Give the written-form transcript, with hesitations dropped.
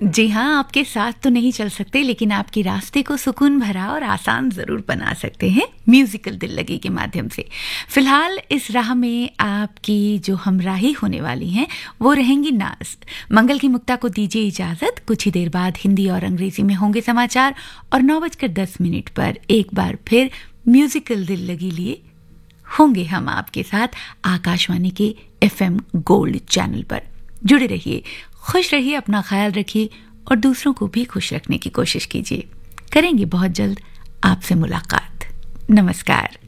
जी हाँ, आपके साथ तो नहीं चल सकते, लेकिन आपके रास्ते को सुकून भरा और आसान ज़रूर बना सकते हैं म्यूज़िकल दिल लगी के माध्यम से। फ़िलहाल इस राह में आपकी जो हमराही होने वाली हैं वो रहेंगी नाज़। मंगल की मुक्ता को दीजिए इजाज़त। कुछ ही देर बाद हिंदी और अंग्रेज़ी में होंगे समाचार और 9:10 पर एक बार फिर म्यूज़िकल दिल लगी लिए होंगे हम आपके साथ आकाशवाणी के FM गोल्ड चैनल पर। जुड़े रहिए, खुश रहिए, अपना ख्याल रखिए और दूसरों को भी खुश रखने की कोशिश कीजिए। करेंगे बहुत जल्द आपसे मुलाकात। नमस्कार।